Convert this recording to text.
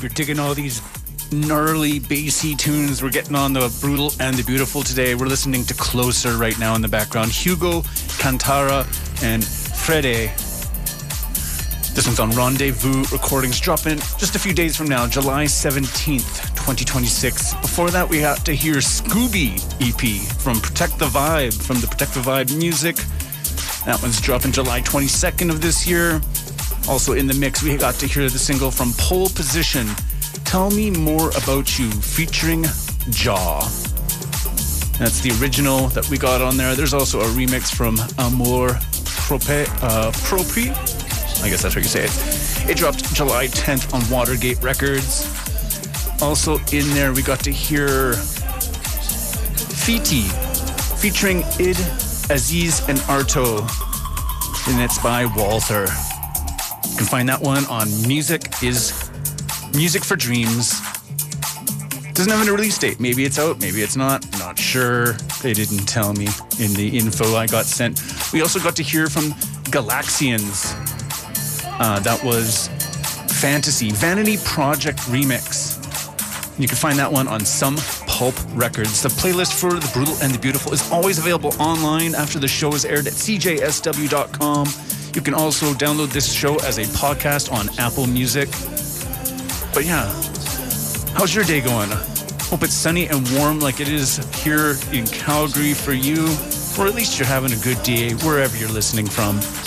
you're digging all these gnarly, bassy tunes. We're getting on the brutal and the beautiful today. We're listening to Closer right now in the background. Hugo, Cantara, and Frede. This one's on Rendezvous Recordings, dropping just a few days from now, July 17th, 2026. Before that, we got to hear Scooby EP from Protect the Vibe, from the Protect the Vibe Music. That one's dropping July 22nd of this year. Also in the mix, we got to hear the single from Pole Position, Tell Me More About You, featuring Jaw. That's the original that we got on there. There's also a remix from Amour Propre. I guess that's how you say it. It dropped July 10th on Watergate Records. Also in there, we got to hear Fiti, featuring Id, Aziz, and Arto. And it's by Walther. You can find that one on Music for Dreams. Doesn't have a release date. Maybe it's out, maybe it's not. Not sure. They didn't tell me in the info I got sent. We also got to hear from Galaxians. That was Fantasy, Vanity Project Remix. You can find that one on Some Pulp Records. The playlist for The Brutal and the Beautiful is always available online after the show is aired at cjsw.com. You can also download this show as a podcast on Apple Music. But yeah, how's your day going? Hope it's sunny and warm like it is here in Calgary for you, or at least you're having a good day wherever you're listening from.